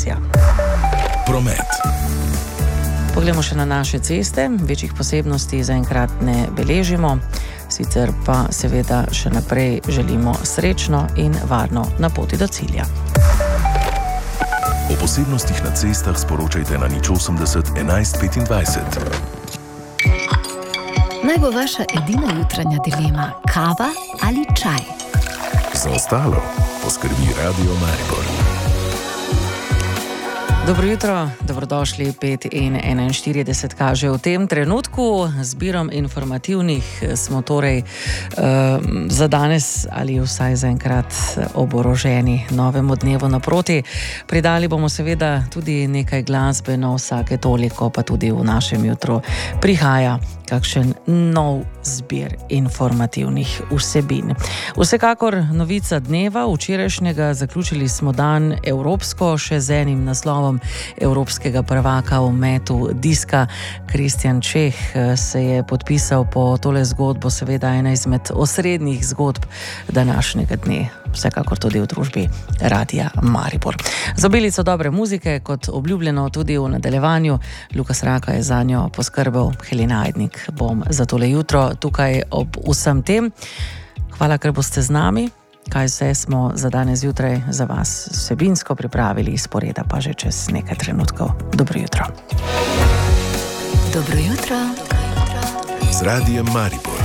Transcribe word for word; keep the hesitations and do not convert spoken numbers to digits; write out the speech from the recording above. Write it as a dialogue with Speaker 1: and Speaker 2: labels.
Speaker 1: ravnovesja.
Speaker 2: Promet.
Speaker 1: Poglejmo še na naše ceste, večjih posebnosti zaenkrat ne beležimo, sicer pa seveda še naprej želimo srečno in varno na poti do cilja.
Speaker 2: O posebnostih na cestah sporočajte na nič osemdeset enajst petindvajset.
Speaker 3: Naj bo vaša edina jutranja dilema kava ali čaj?
Speaker 2: Za ostalo poskrbi Radio Maribor.
Speaker 1: Dobro jutro, dobrodošli. pet in enainštirideset kaže v tem trenutku. Zbirom informativnih smo torej uh, za danes ali vsaj zaenkrat oboroženi novemu dnevu naproti. Pridali bomo seveda tudi nekaj glasbe, no vsake toliko pa tudi v našem jutru prihaja kakšen nov zbir informativnih vsebin. Vsekakor novica dneva, včerajšnjega zaključili smo dan evropsko, še z enim naslovom evropskega prvaka v metu diska. Kristjan Čeh se je podpisal po tole zgodbo, seveda ena izmed osrednjih zgodb današnjega dne, vsekakor tudi v družbi Radia Maribor. Z obilico dobre muzike, kot obljubljeno tudi v nadaljevanju, Lukas Raka je zanjo poskrbel, Helena Ajdnik bom za tole jutro tukaj ob vsem tem. Hvala, ker boste z nami. Kaj vse smo za danes zjutraj za vas vsebinsko pripravili, sporeda pa že čez nekaj trenutkov. Dobro jutro.
Speaker 3: Dobro jutro.
Speaker 2: Z Radiem Maribor.